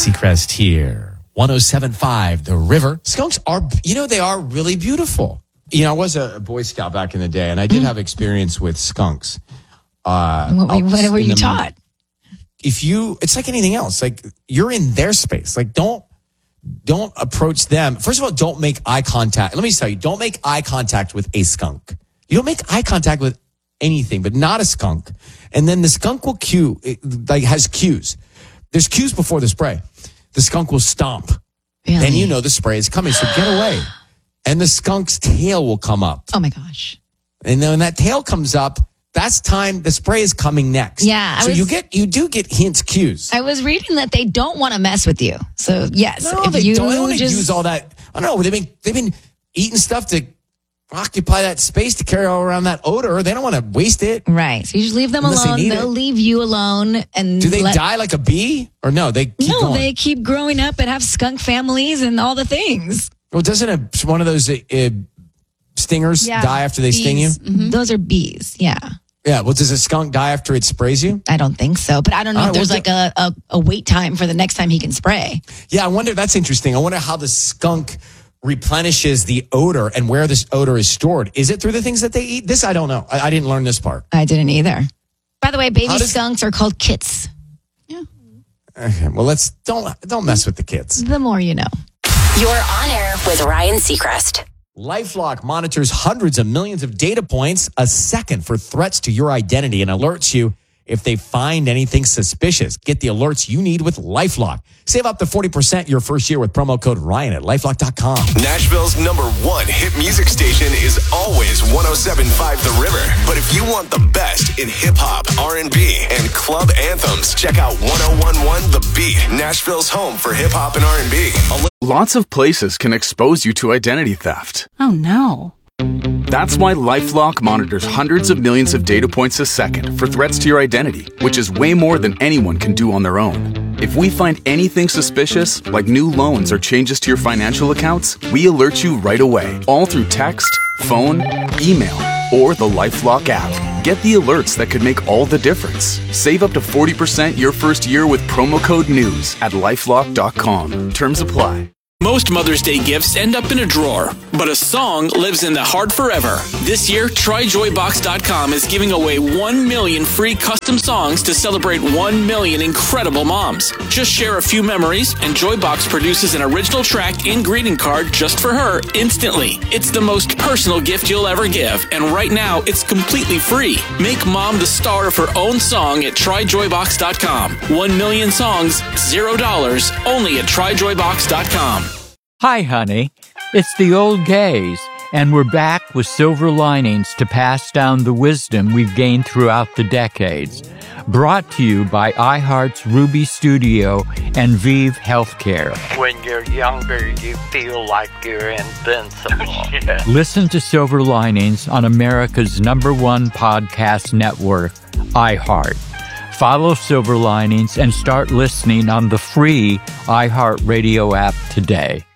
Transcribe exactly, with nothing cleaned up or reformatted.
Seacrest here. one oh seven point five, The River. Skunks are, you know, they are really beautiful. You know, I was a Boy Scout back in the day, and I did have experience with skunks. Uh, what, were- what were you the- taught? If you, it's like anything else. Like, you're in their space. Like, don't, don't approach them. First of all, don't make eye contact. Let me just tell you, don't make eye contact with a skunk. You don't make eye contact with anything, but not a skunk. And then the skunk will cue, it, like, has cues. There's cues before the spray. The skunk will stomp. Really? And you know the spray is coming, so get away. And the skunk's tail will come up. Oh my gosh. And then when that tail comes up, that's time the spray is coming next. Yeah, I so was- you get you do get hints, cues. I was reading that they don't want to mess with you. So yes, no, if they you don't, they don't want to just use all that. I don't know. They've been they've been eating stuff to occupy that space to carry around that odor. They don't want to waste it. right. So you just leave them Unless they alone. need They'll it. leave you alone. And Do they let- die like a bee or no? They keep No, going. they keep growing up and have skunk families and all the things. Well, doesn't a, one of those uh, uh, stingers Yeah, die after they sting you? bees. Mhm. Those are bees. Yeah. Yeah. Well, does a skunk die after it sprays you? I don't think so, but I don't know All if right, there's well, like a, a, a wait time for the next time he can spray. Yeah, I wonder. That's interesting. I wonder how the skunk replenishes the odor and where this odor is stored. Is it through the things that they eat? This I don't know. I, I didn't learn this part. I didn't either. By the way, baby How does- skunks are called kits. Okay, well, let's don't don't mess with the kids. The more you know. You're on air with Ryan Seacrest. LifeLock monitors hundreds of millions of data points a second for threats to your identity and alerts you if they find anything suspicious. Get the alerts you need with LifeLock. Save up to forty percent your first year with promo code Ryan at lifelock dot com. Nashville's number one hit music station is always one oh seven point five The River. But if you want the best in hip hop, R and B, and club anthems, check out one oh one point one The Beat, Nashville's home for hip hop and R and B. Lots of places can expose you to identity theft. Oh no. That's why LifeLock monitors hundreds of millions of data points a second for threats to your identity, which is way more than anyone can do on their own. If we find anything suspicious, like new loans or changes to your financial accounts, we alert you right away, all through text, phone, email, or the LifeLock app. Get the alerts that could make all the difference. Save up to forty percent your first year with promo code NEWS at lifelock dot com. Terms apply. Most Mother's Day gifts end up in a drawer, but a song lives in the heart forever. This year, try joy box dot com is giving away one million free custom songs to celebrate one million incredible moms. Just share a few memories, and Joybox produces an original track and greeting card just for her instantly. It's the most personal gift you'll ever give, and right now, it's completely free. Make mom the star of her own song at try joy box dot com. One million songs, zero dollars, only at try joy box dot com. Hi, honey. It's the old gays, and we're back with silver linings to pass down the wisdom we've gained throughout the decades. Brought to you by iHeart's Ruby Studio and Vive Healthcare. When you're younger, you feel like you're invincible. Yeah. Listen to Silver Linings on America's number one podcast network, iHeart. Follow Silver Linings and start listening on the free iHeartRadio app today.